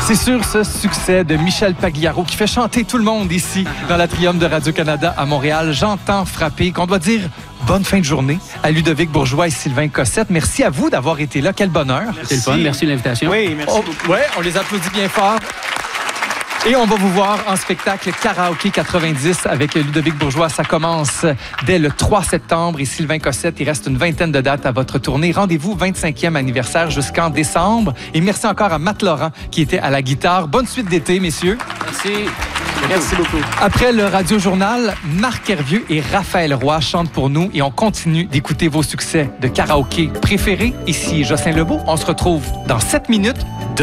C'est sur ce succès de Michel Pagliaro qui fait chanter tout le monde ici dans l'Atrium de Radio-Canada à Montréal. J'entends frapper qu'on doit dire bonne fin de journée à Ludovic Bourgeois et Sylvain Cossette. Merci à vous d'avoir été là. Quel bonheur. C'était le fun. Merci de l'invitation. Oui, merci beaucoup. Ouais, on les applaudit bien fort. Et on va vous voir en spectacle Karaoké 90 avec Ludovic Bourgeois. Ça commence dès le 3 septembre et Sylvain Cossette, il reste une vingtaine de dates à votre tournée. Rendez-vous 25e anniversaire jusqu'en décembre. Et merci encore à Matt Laurent qui était à la guitare. Bonne suite d'été, messieurs. Merci. Merci beaucoup. Après le Radio-Journal, Marc Hervieux et Raphaël Roy chantent pour nous et on continue d'écouter vos succès de karaoké préférés. Ici Jocelyn Lebeau. On se retrouve dans 7 minutes.